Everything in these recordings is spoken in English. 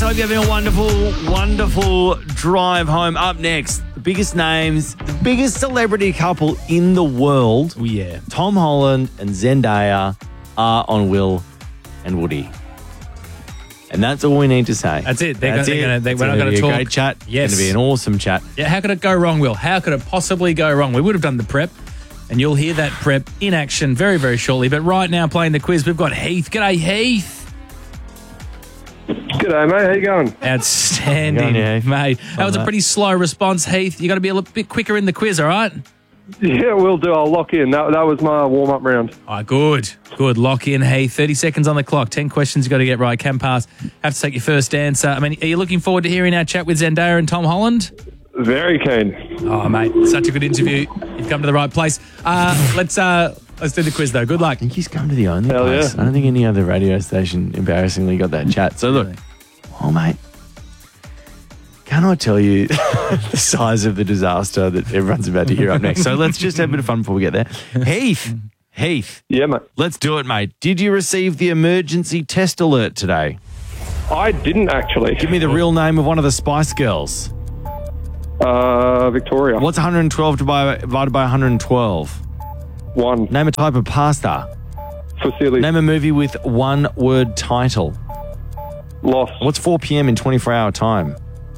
hope you're having a wonderful, wonderful drive home. Up next, the biggest names, the biggest celebrity couple in the world. Oh, yeah. Tom Holland and Zendaya are on Will and Woody. And that's all we need to say. That's it. We're not going to talk. Great chat. Yes. It's going to be an awesome chat. Yeah, how could it go wrong, Will? How could it possibly go wrong? We would have done the prep, and you'll hear that prep in action very, very shortly. But right now, playing the quiz, we've got Heath. G'day, Heath. G'day, mate. How you going? Outstanding, mate. That was a pretty slow response, Heath. You got to be a little bit quicker in the quiz, all right? Yeah, will do. I'll lock in. That was my warm-up round. All right, good. Good. Lock in, Heath. 30 seconds on the clock. 10 questions you got to get right. Can pass. Have to take your first answer. I mean, are you looking forward to hearing our chat with Zendaya and Tom Holland? Very keen. Oh, mate, such a good interview. You've come to the right place. Let's do the quiz, though. Good luck. I think he's come to the only Hell place. yeah. I don't think any other radio station embarrassingly got that chat. So look, mate, can I tell you the size of the disaster that everyone's about to hear up next? So let's just have a bit of fun before we get there. Heath. Yeah, mate. Let's do it, mate. Did you receive the emergency test alert today? I didn't actually. Give me the real name of one of the Spice Girls. Victoria. What's 112 divided by 112? 1. Name a type of pasta. Fusilli. Name a movie with one-word title. Lost. What's 4 p.m. in 24-hour time?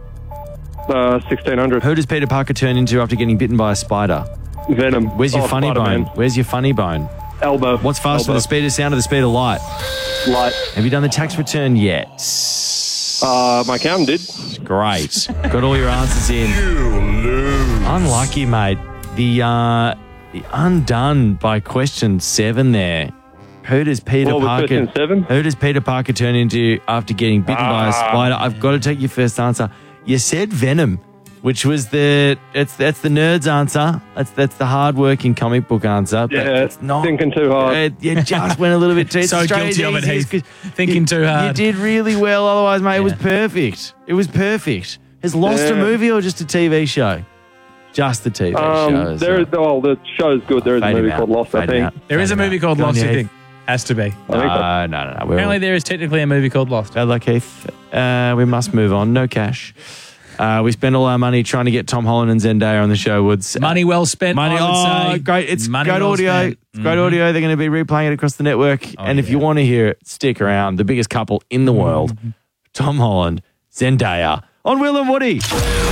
1600. Who does Peter Parker turn into after getting bitten by a spider? Venom. Where's your funny Spider-Man. bone? Where's your funny bone? Elbow. What's faster than Elbow. the speed of sound or the speed of light? Light. Have you done the tax return yet? My accountant did. Great. Got all your answers in. Unlucky, mate. The undone by question 7 there. Who does Peter What was Parker? question 7? Who does Peter Parker turn into after getting bitten by a spider? I've got to take your first answer. You said Venom, which was that's the nerd's answer. That's the hard-working comic book answer. But Yeah, it's not thinking too hard. You just went a little bit too. So guilty of it, Heath. Thinking too hard. You did really well. Otherwise, mate, it was perfect. It was perfect. Has Lost a movie or just a TV show? Just the TV show. The show's good. There is a Fade movie him called out. Lost, I Fade him think. out. There is a movie called Go on, Lost, you Heath. think? Has to be. No. Apparently, there is technically a movie called Lost. Bad luck, Heath. We must move on. No cash. We spend all our money trying to get Tom Holland and Zendaya on the show, Woods. Money well spent, Money, I would say. great. It's Money great well audio. spent. It's great audio. They're going to be replaying it across the network. And if you want to hear it, stick around. The biggest couple in the world, Tom Holland, Zendaya, on Will and Woody.